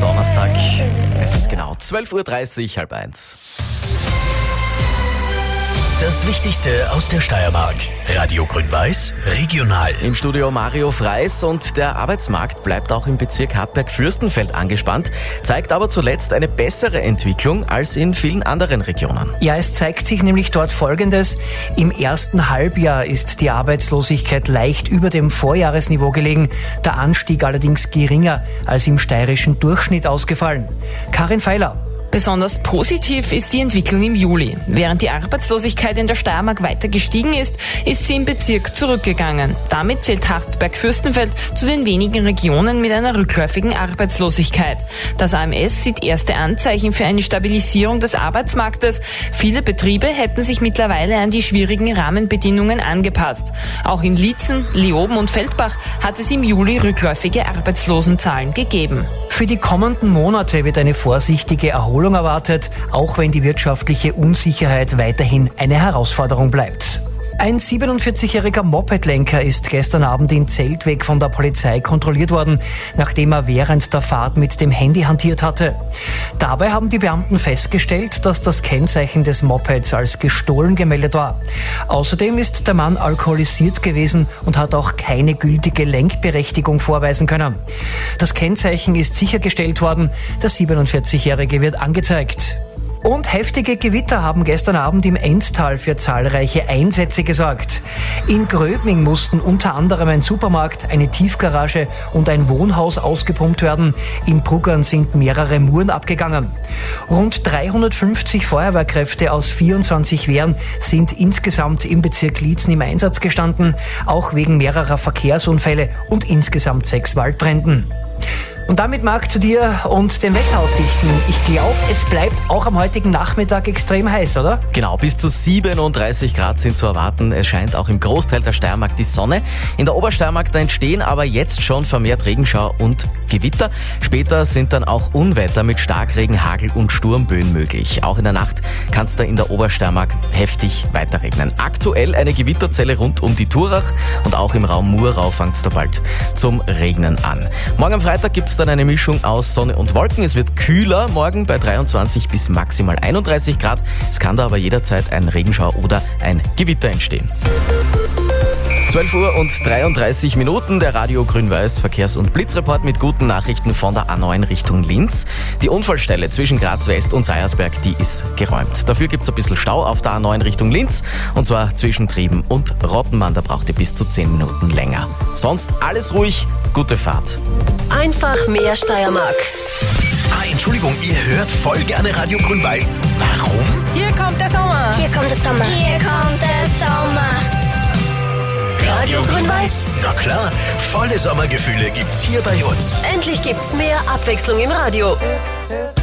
Donnerstag. Es ist genau 12.30 Uhr, 12:30. Das Wichtigste aus der Steiermark. Radio Grün-Weiß, regional. Im Studio Mario Freis und der Arbeitsmarkt bleibt auch im Bezirk Hartberg-Fürstenfeld angespannt, zeigt aber zuletzt eine bessere Entwicklung als in vielen anderen Regionen. Ja, es zeigt sich nämlich dort Folgendes. Im ersten Halbjahr ist die Arbeitslosigkeit leicht über dem Vorjahresniveau gelegen, der Anstieg allerdings geringer als im steirischen Durchschnitt ausgefallen. Karin Feiler. Besonders positiv ist die Entwicklung im Juli. Während die Arbeitslosigkeit in der Steiermark weiter gestiegen ist, ist sie im Bezirk zurückgegangen. Damit zählt Hartberg-Fürstenfeld zu den wenigen Regionen mit einer rückläufigen Arbeitslosigkeit. Das AMS sieht erste Anzeichen für eine Stabilisierung des Arbeitsmarktes. Viele Betriebe hätten sich mittlerweile an die schwierigen Rahmenbedingungen angepasst. Auch in Liezen, Leoben und Feldbach hat es im Juli rückläufige Arbeitslosenzahlen gegeben. Für die kommenden Monate wird eine vorsichtige Erholung erwartet, auch wenn die wirtschaftliche Unsicherheit weiterhin eine Herausforderung bleibt. Ein 47-jähriger Mopedlenker ist gestern Abend in Zeltweg von der Polizei kontrolliert worden, nachdem er während der Fahrt mit dem Handy hantiert hatte. Dabei haben die Beamten festgestellt, dass das Kennzeichen des Mopeds als gestohlen gemeldet war. Außerdem ist der Mann alkoholisiert gewesen und hat auch keine gültige Lenkberechtigung vorweisen können. Das Kennzeichen ist sichergestellt worden, der 47-jährige wird angezeigt. Und heftige Gewitter haben gestern Abend im Enztal für zahlreiche Einsätze gesorgt. In Gröbming mussten unter anderem ein Supermarkt, eine Tiefgarage und ein Wohnhaus ausgepumpt werden. In Bruggern sind mehrere Muren abgegangen. Rund 350 Feuerwehrkräfte aus 24 Wehren sind insgesamt im Bezirk Liezen im Einsatz gestanden, auch wegen mehrerer Verkehrsunfälle und insgesamt 6 Waldbränden. Und damit Marc zu dir und den Wetteraussichten. Ich glaube, es bleibt auch am heutigen Nachmittag extrem heiß, oder? Genau, bis zu 37 Grad sind zu erwarten. Es scheint auch im Großteil der Steiermark die Sonne. In der Obersteiermark da entstehen aber jetzt schon vermehrt Regenschau und Gewitter. Später sind dann auch Unwetter mit Starkregen, Hagel und Sturmböen möglich. Auch in der Nacht kann es da in der Obersteiermark heftig weiterregnen. Aktuell eine Gewitterzelle rund um die Turach und auch im Raum Murau fängt es da bald zum Regnen an. Morgen am Freitag gibt es dann eine Mischung aus Sonne und Wolken. Es wird kühler morgen bei 23 bis maximal 31 Grad. Es kann da aber jederzeit ein Regenschau oder ein Gewitter entstehen. 12:33 Uhr, der Radio Grün-Weiß Verkehrs- und Blitzreport mit guten Nachrichten von der A9 Richtung Linz. Die Unfallstelle zwischen Graz West und Seiersberg, die ist geräumt. Dafür gibt es ein bisschen Stau auf der A9 Richtung Linz, und zwar zwischen Trieben und Rottenmann. Da braucht ihr bis zu 10 Minuten länger. Sonst alles ruhig, gute Fahrt. Einfach mehr Steiermark. Entschuldigung, ihr hört voll gerne Radio Grün-Weiß. Warum? Hier kommt der Sommer. Hier kommt der Sommer. Hier kommt der Sommer. Radio Grün-Weiß. Na klar, volle Sommergefühle gibt's hier bei uns. Endlich gibt's mehr Abwechslung im Radio.